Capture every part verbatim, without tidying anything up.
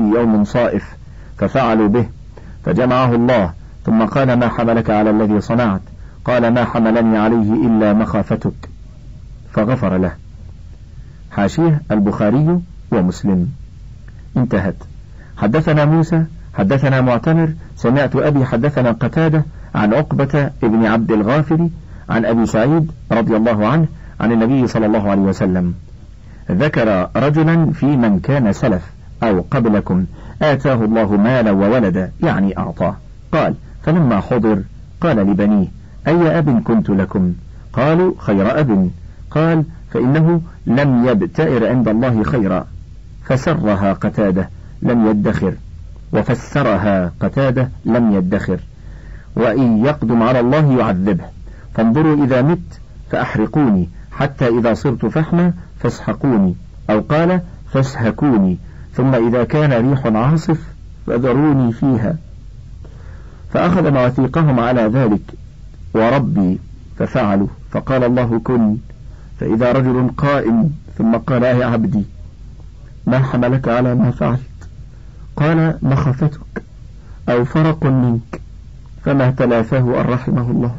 يوم صائف ففعلوا به، فجمعه الله ثم قال: ما حملك على الذي صنعت؟ قال: ما حملني عليه إلا مخافتك، فغفر له. حاشية البخاري ومسلم. انتهت. حدثنا موسى حدثنا معتمر سمعت أبي حدثنا قتادة عن عقبة ابن عبد الغافر عن أبي سعيد رضي الله عنه عن النبي صلى الله عليه وسلم ذكر رجلا في من كان سلف أو قبلكم آتاه الله مالا وولدا، يعني أعطاه. قال: فلما حضر قال لبنيه: أي أب كنت لكم؟ قالوا: خير أب. قال: فإنه لم يبتئر عند الله خيرا. فسرها قتادة: لم يدخر. وفسرها قتادة: لم يدخر. وإن يقدم على الله يعذبه. فانظروا إذا مت فأحرقوني، حتى إذا صرت فحما فاسحقوني، أو قال: فاسهكوني، ثم إذا كان ريح عاصف فذروني فيها. فأخذ مواثيقهم على ذلك وربي ففعلوا، فقال الله: كن، فإذا رجل قائم ثم قال: يا عبدي ما حملك على ما فعلت؟ قال: مخافتك أو فرق منك، فما تلافاه أن رحمه الله.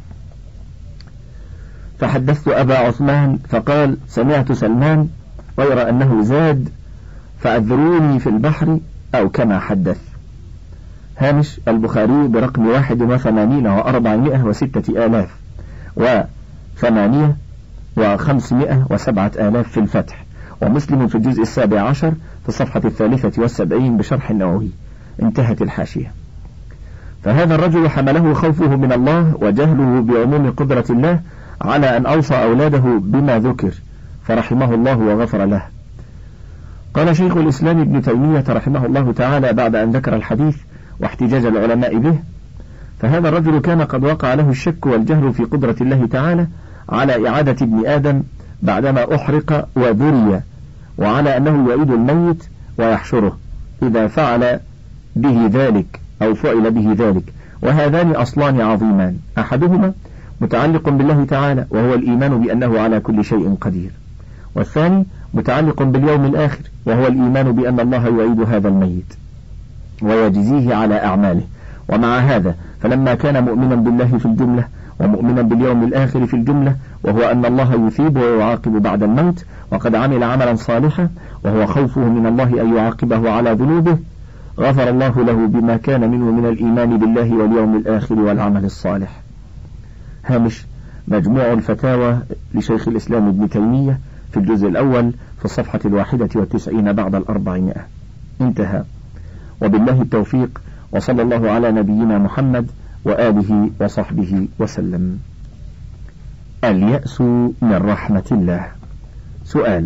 فحدثت أبا عثمان فقال: سمعت سلمان غير أنه زاد: فأذروني في البحر، أو كما حدث. هامش البخاري برقم واحد وثمانين وأربعمائة وستة آلاف وثمانية وخمسمائة وسبعة آلاف في الفتح، ومسلم في الجزء السابع عشر في الصفحة الثالثة والسبعين بشرح النووي. انتهت الحاشية. فهذا الرجل حمله خوفه من الله وجهله بعموم قدرة الله على أن أوصى أولاده بما ذكر، فرحمه الله وغفر له. قال شيخ الإسلام ابن تيمية رحمه الله تعالى بعد أن ذكر الحديث واحتجاج العلماء به: فهذا الرجل كان قد وقع له الشك والجهل في قدرة الله تعالى على إعادة ابن آدم بعدما أحرق وذري، وعلى أنه يعيد الميت ويحشره إذا فعل به ذلك أو فعل به ذلك. وهذان أصلان عظيمان، أحدهما متعلق بالله تعالى وهو الإيمان بأنه على كل شيء قدير، والثاني متعلق باليوم الآخر وهو الإيمان بأن الله يعيد هذا الميت ويجزيه على أعماله. ومع هذا فلما كان مؤمنا بالله في الجملة ومؤمنا باليوم الآخر في الجملة، وهو أن الله يثيب ويعاقب بعد الموت، وقد عمل عملا صالحا وهو خوفه من الله أن يعاقبه على ذنوبه، غفر الله له بما كان منه من الإيمان بالله واليوم الآخر والعمل الصالح. هامش مجموع الفتاوى لشيخ الإسلام ابن تيمية في الجزء الأول في الصفحة الواحدة والتسعين بعد الأربعمائة. انتهى. وبالله التوفيق، وصلى الله على نبينا محمد وآله وصحبه وسلم. اليأس من رحمة الله. سؤال: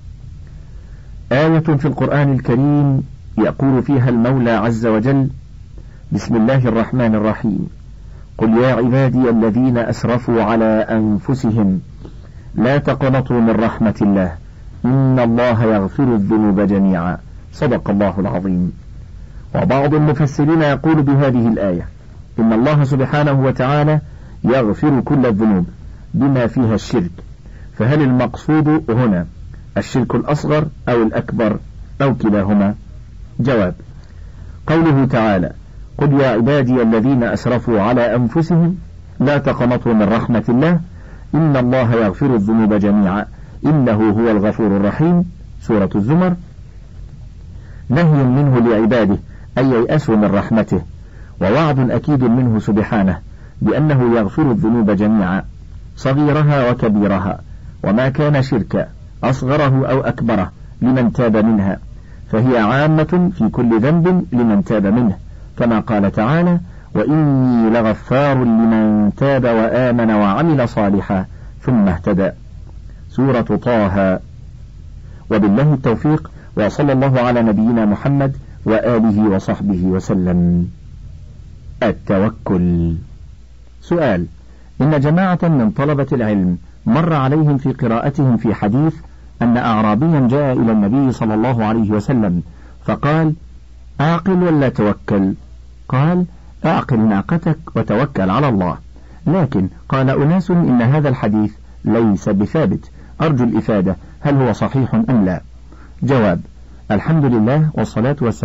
آية في القرآن الكريم يقول فيها المولى عز وجل: بسم الله الرحمن الرحيم، قل يا عبادي الذين أسرفوا على أنفسهم لا تقنطوا من رحمة الله إن الله يغفر الذنوب جميعا. صدق الله العظيم. وبعض المفسرين يقول بهذه الآية إن الله سبحانه وتعالى يغفر كل الذنوب بما فيها الشرك، فهل المقصود هنا الشرك الأصغر أو الأكبر أو كلاهما؟ جواب: قوله تعالى: قل يا عبادي الذين أسرفوا على أنفسهم لا تقنطوا من رحمة الله إن الله يغفر الذنوب جميعا إنه هو الغفور الرحيم، سورة الزمر، نهي منه لعباده أن ييأسوا من رحمته، ووعد أكيد منه سبحانه بأنه يغفر الذنوب جميعا صغيرها وكبيرها، وما كان شركا أصغره أو أكبره لمن تاب منها، فهي عامة في كل ذنب لمن تاب منه، كما قال تعالى: وإني لغفار لمن تاب وآمن وعمل صالحا ثم اهتدى، سورة طه. وبالله التوفيق، وصلى الله على نبينا محمد وآله وصحبه وسلم. التوكل. سؤال: إن جماعة من طلبة العلم مر عليهم في قراءتهم في حديث أن أعرابيا جاء إلى النبي صلى الله عليه وسلم فقال: أعقل ولا توكل؟ قال: أعقل ناقتك وتوكل على الله. لكن قال أناس إن هذا الحديث ليس بثابت، أرجو الإفادة، هل هو صحيح أم لا؟ جواب: الحمد لله والصلاة والسلام